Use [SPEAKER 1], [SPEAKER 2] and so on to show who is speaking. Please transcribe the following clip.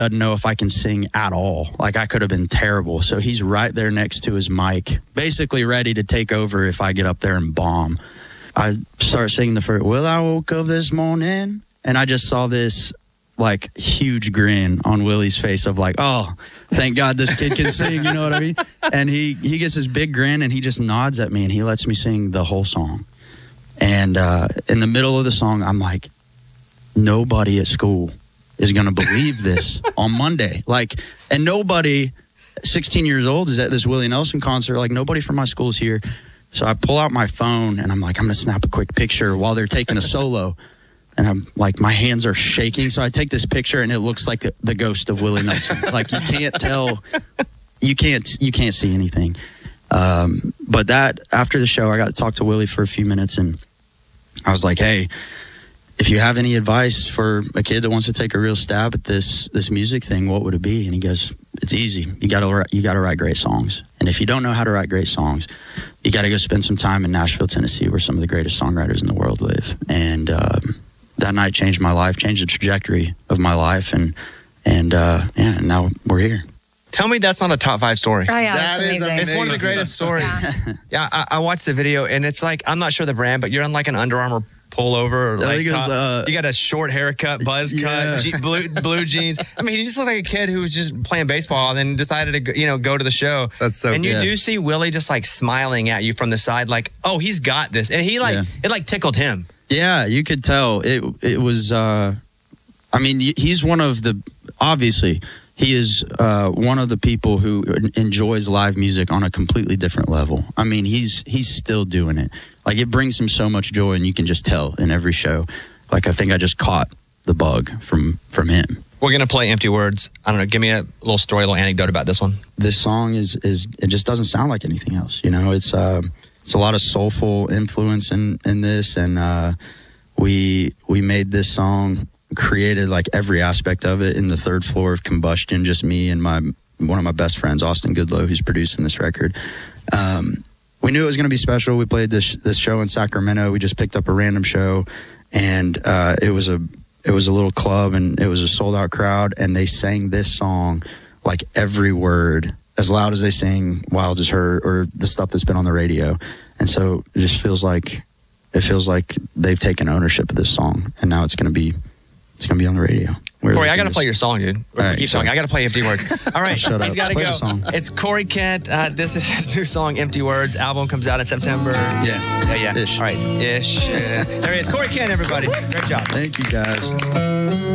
[SPEAKER 1] doesn't know if I can sing at all. Like, I could have been terrible. So he's right there next to his mic, basically ready to take over if I get up there and bomb. I start singing the first, well, I woke up this morning, and I just saw this, like, huge grin on Willie's face of like, oh, thank God this kid can sing, you know what I mean? And he gets this big grin, and he just nods at me, and he lets me sing the whole song. And in the middle of the song, I'm like, nobody at school is going to believe this on Monday. Like, and nobody 16 years old is at this Willie Nelson concert. Like, nobody from my school is here. So I pull out my phone, and I'm like, I'm going to snap a quick picture while they're taking a solo. And I'm like, my hands are shaking. So I take this picture, and it looks like the ghost of Willie Nelson. Like, you can't tell, you can't see anything. But that, after the show, I got to talk to Willie for a few minutes, and I was like, hey, if you have any advice for a kid that wants to take a real stab at this music thing, what would it be? And he goes, it's easy. You got to write great songs. And if you don't know how to write great songs, you got to go spend some time in Nashville, Tennessee, where some of the greatest songwriters in the world live. And that night changed my life, changed the trajectory of my life, and now we're here.
[SPEAKER 2] Tell me that's not a top 5 story.
[SPEAKER 3] Oh, yeah,
[SPEAKER 4] That
[SPEAKER 3] that's
[SPEAKER 4] is
[SPEAKER 3] amazing.
[SPEAKER 2] It's one of the greatest stories.
[SPEAKER 3] Yeah.
[SPEAKER 2] Yeah, I watched the video, and it's like, I'm not sure the brand, but you're on like an Under Armour pullover. Or like
[SPEAKER 1] he goes,
[SPEAKER 2] you got a short haircut, buzz cut, blue jeans. I mean, he just looks like a kid who was just playing baseball and then decided to go to the show.
[SPEAKER 4] That's so
[SPEAKER 2] And you
[SPEAKER 1] good.
[SPEAKER 2] do see Willie just like smiling at you from the side, like, oh, he's got this. And it like tickled him.
[SPEAKER 1] Yeah, you could tell. It was, I mean, he's one of the, obviously, he is one of the people who enjoys live music on a completely different level. I mean, he's still doing it. Like, it brings him so much joy, and you can just tell in every show. Like, I think I just caught the bug from him.
[SPEAKER 2] We're going to play Empty Words. I don't know. Give me a little story, a little anecdote about this one.
[SPEAKER 1] This song is it just doesn't sound like anything else. You know, it's a lot of soulful influence in this, and we made this song, created like every aspect of it in the third floor of Combustion, just me and one of my best friends, Austin Goodlow, who's producing this record. We knew it was going to be special. We played this show in Sacramento. We just picked up a random show, and it was a little club, and it was a sold out crowd, and they sang this song like every word as loud as they sing Wild as Her or the stuff that's been on the radio. And so it just feels like they've taken ownership of this song, and now it's going to be on the radio.
[SPEAKER 2] Corey, I got to play your song, dude.
[SPEAKER 1] Right,
[SPEAKER 2] Keep talking. I got to play Empty Words. All right,
[SPEAKER 1] Shut
[SPEAKER 2] he's
[SPEAKER 1] up.
[SPEAKER 2] got to
[SPEAKER 1] Play
[SPEAKER 2] go.
[SPEAKER 1] the song.
[SPEAKER 2] It's Corey Kent. This is his new song, Empty Words. Album comes out in September. Yeah.
[SPEAKER 1] Ish.
[SPEAKER 2] All right, ish. There he is. Corey Kent, everybody. Great job.
[SPEAKER 1] Thank you, guys.